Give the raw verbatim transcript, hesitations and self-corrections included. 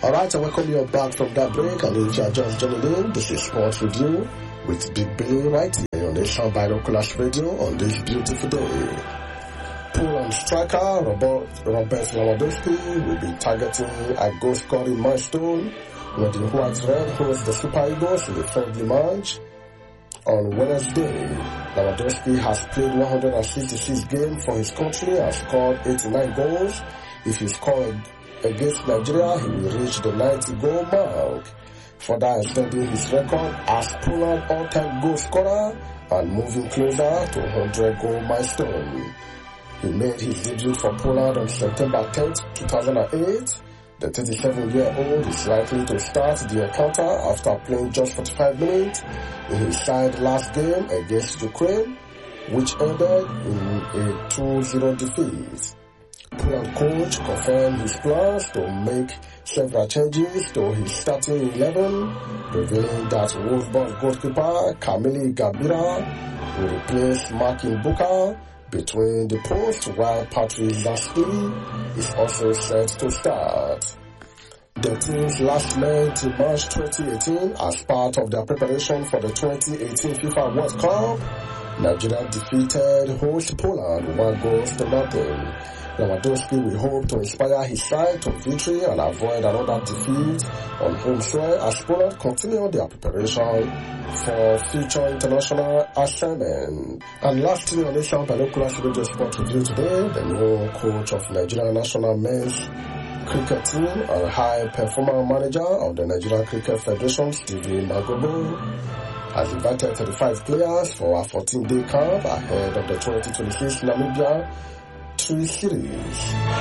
Alright, I welcome you back from that break, and if you are just joining in, this is Sports Review with Big Billy right here on the Sound Binoculars Radio on this beautiful day. Poland striker Robert, Robert Lewandowski will be targeting a goal-scoring milestone when the White Red host the Super Eagles in the friendly match on Wednesday. Lewandowski has played one hundred sixty-six games for his country and scored eighty-nine goals. If he scored against Nigeria, he will reach the ninety goal mark, further extending his record as Poland all-time goal scorer and moving closer to one hundred goal milestone. He made his debut for Poland on September tenth, two thousand eight. The thirty-seven-year-old is likely to start the encounter after playing just forty-five minutes in his side last game against Ukraine, which ended in a two zero defeat. Poland coach confirmed his plans to make several changes to his starting eleven, revealing that Wolfsburg goalkeeper Kamil Gabira will replace Marcin Buka between the posts, while Patrick Zasky is also set to start. The teams last met in March twenty eighteen as part of their preparation for the twenty eighteen FIFA World Cup. Nigeria defeated host Poland one goal to nothing. Lewandowski will hope to inspire his side to victory and avoid another defeat on home soil as Poland continue their preparation for future international assignment. And lastly on this Sound Binoculars Radio Sport Review today, the new coach of Nigerian national men's cricket team and high performer manager of the Nigerian Cricket Federation, Stephen Magobo, has invited thirty-five players for a fourteen-day camp ahead of the twenty twenty-six Namibia Three Series.